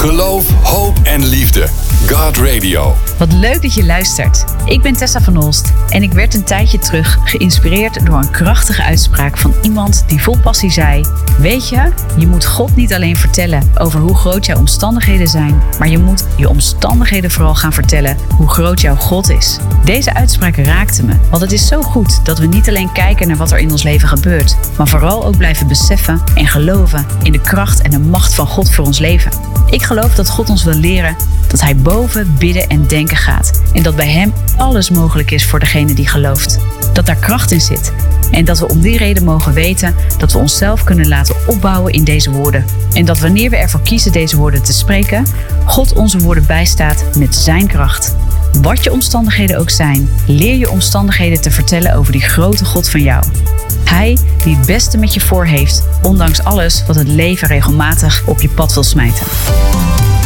Geloof, hoop en liefde. God Radio. Wat leuk dat je luistert. Ik ben Tessa van Olst en ik werd een tijdje terug geïnspireerd door een krachtige uitspraak van iemand die vol passie zei: weet je moet God niet alleen vertellen over hoe groot jouw omstandigheden zijn, maar je moet je omstandigheden vooral gaan vertellen hoe groot jouw God is. Deze uitspraak raakte me, want het is zo goed dat we niet alleen kijken naar wat er in ons leven gebeurt, maar vooral ook blijven beseffen en geloven in de kracht en de macht van God voor ons leven. Ik geloof dat God ons wil leren dat Hij boven bidden en denken gaat en dat bij Hem alles mogelijk is voor degene die gelooft. Dat daar kracht in zit en dat we om die reden mogen weten dat we onszelf kunnen laten opbouwen in deze woorden. En dat wanneer we ervoor kiezen deze woorden te spreken, God onze woorden bijstaat met Zijn kracht. Wat je omstandigheden ook zijn, leer je omstandigheden te vertellen over die grote God van jou. Hij die het beste met je voor heeft, ondanks alles wat het leven regelmatig op je pad wil smijten.